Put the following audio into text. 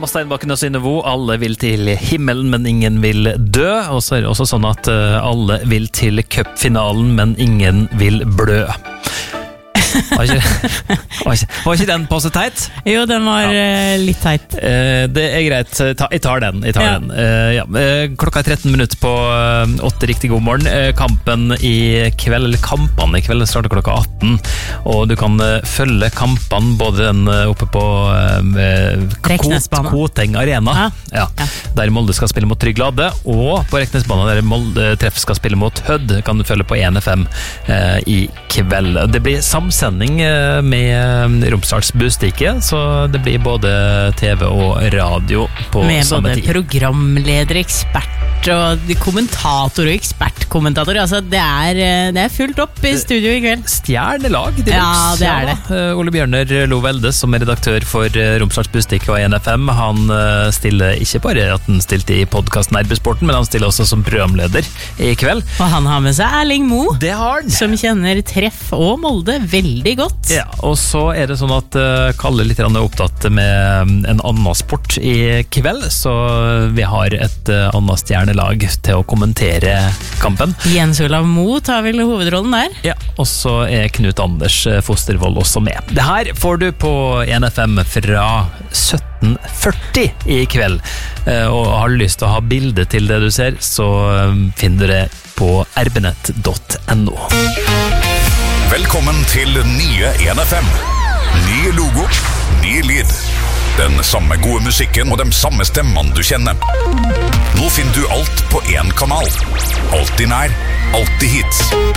Thomas Steinbakken og Synnøve, alle vil til himmelen, men ingen vil dø. Og så er det også sånn at alle vil til cupfinalen, men ingen vil blø. Var ikke den på så teit? Jo, den var litt teit. Det er greit, jeg tar den. Klokka er 13 minutter på 8, riktig god morgen. Kampene i kveld starter klokka 18, og du kan følge kampene både den oppe på Koteng Arena, der Molde skal spille mot Trygg Lade, og på Reknesbanen der Molde Treff skal spille mot Hødd, kan du følge på 1FM i kveld. Det blir samsending med Romsdals Budstikke, så det blir både TV og radio på med samme tid. Med både programleder, ekspert og kommentator og ekspertkommentator. Altså, det er fullt opp i studio i kveld. Stjernelag, Ja, det er det. Ole Bjørner Lovelde, som er redaktør for Romsdals Budstikke og 1FM, han stiller ikke bare at han stilte i podcasten Nerbesporten, men han stiller også som programleder i kveld. Og han har med seg Erling Moe, Det har han! som kjenner Treff og Molde veldig godt. Ja, og så er det sånn at Kalle litt er opptatt med en annen sport i kveld, så vi har et annet stjernelag til å kommentere kampen. Jens Olav Moe tar vel hovedrollen der. Ja, og så er Knut Anders Fostervold også med. Det her får du på 1FM fra 17:40 i kveld, og har du lyst til å ha bilde til det du ser, så finner du det på rbenett.no. Velkommen til nye 1FM. Nye logo, ny lyd. Den samme gode musikken og de samme stemmene du kjenner. Nå finner du alt på én kanal. Alltid nær, alltid hits.